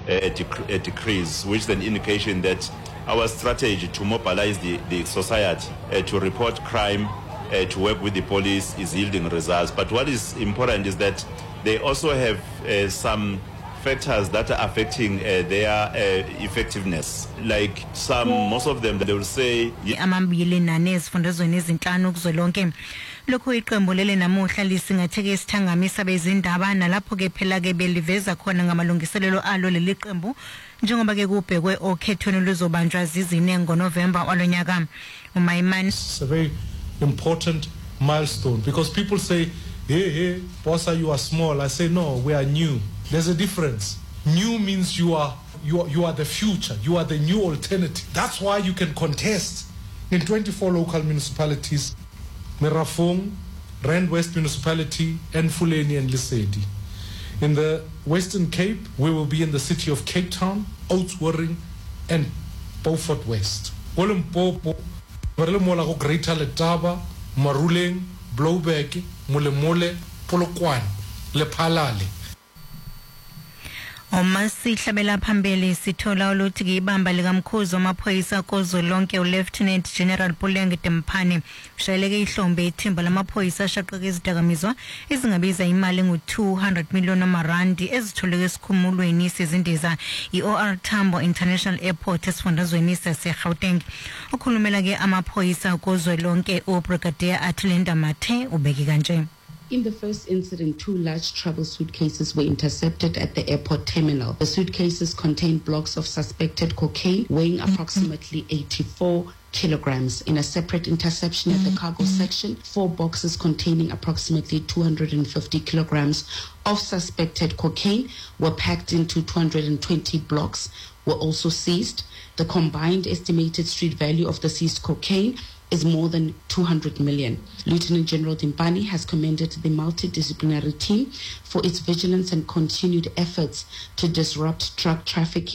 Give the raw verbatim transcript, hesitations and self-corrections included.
a, dec- a decrease, which is an indication that our strategy to mobilize the, the society uh, to report crime, uh, to work with the police is yielding results. But what is important is that they also have uh, some factors that are affecting uh, their uh, effectiveness. Like some, most of them, they will say... amambili nane ezifundazweni ezinhlanu kuzwelonke lokho iqembu lele namuhla lisingatheke isithangamisa bezindaba nalapho ke phela ke beliveza khona ngamalungiselelo alo leli qembu njengoba ke kubhekwe okhethweni luzobanjwa zizine ngoNovember walonyaka. uMayimani, it's a very important milestone because people say, hey, hey, Bossa, you are small. I say, no, we are new. There's a difference. New means you are you are, you are the future. You are the new alternative. That's why you can contest in twenty-four local municipalities, Merafong, Rand West Municipality, and Fuleni and Lesedi. In the Western Cape, we will be in the city of Cape Town, Oudtshoorn, and Beaufort West. Olimpopo, Marlemola, Greater Letaba, Maruleng, Blowback, Molemole, Polokwane, Lephalale. Omasihlabela phambili sithola ukuthi ke ibamba likamkhuzo amaphoyisa kozolonke uLieutenant General Puleng Temphani ushayeleke ihlombe ithimba lamaphoyisa ashaqeke izidakamizwa ezingabiza imali ngu two hundred million amarandi ezitholeke esikhumulweni sezindiza iO R Tambo International Airport esifundazweni saseGauteng. Ukhulumela ke amaphoyisa kozolonke uBrigadier Atlinda Mathe ubeki kanje. In the first incident, two large travel suitcases were intercepted at the airport terminal. The suitcases contained blocks of suspected cocaine weighing approximately eighty-four kilograms. In a separate interception at the cargo section, four boxes containing approximately two hundred fifty kilograms of suspected cocaine were packed into two hundred twenty blocks were also seized. The combined estimated street value of the seized cocaine is more than two hundred million. Lieutenant General Dimpani has commended the multidisciplinary team for its vigilance and continued efforts to disrupt drug trafficking.